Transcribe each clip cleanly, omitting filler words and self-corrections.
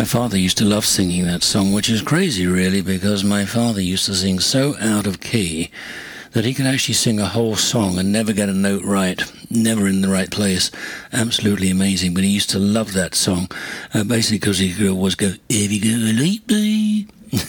father used to love singing that song, which is crazy, really, because my father used to sing so out of key that he could actually sing a whole song and never get a note right, never in the right place. Absolutely amazing. But he used to love that song, basically because he could always go, "If you go lately."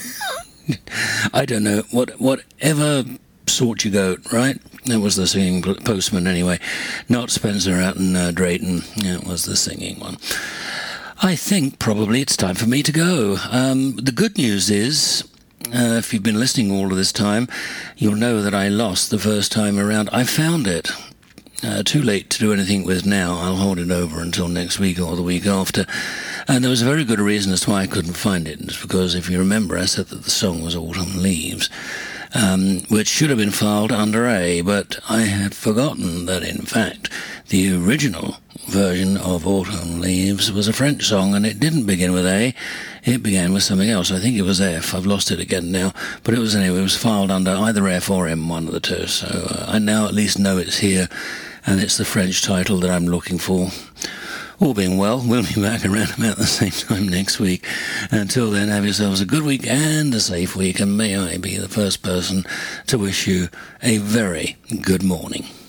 I don't know, whatever sort you goat, right? That was the singing postman anyway, not Spencer out in Drayton. It was the singing one. I think probably it's time for me to go. The good news is, if you've been listening all of this time, you'll know that I lost the first time around. I found it. Too late to do anything with now. I'll hold it over until next week or the week after. And there was a very good reason as to why I couldn't find it. It's because, if you remember, I said that the song was Autumn Leaves, which should have been filed under A, but I had forgotten that, in fact, the original version of Autumn Leaves was a French song, and it didn't begin with A. It began with something else. I think it was F. I've lost it again now. But it was filed under either F or M, one of the two. So I now at least know it's here, and it's the French title that I'm looking for. All being well, we'll be back around about the same time next week. Until then, have yourselves a good week and a safe week, and may I be the first person to wish you a very good morning.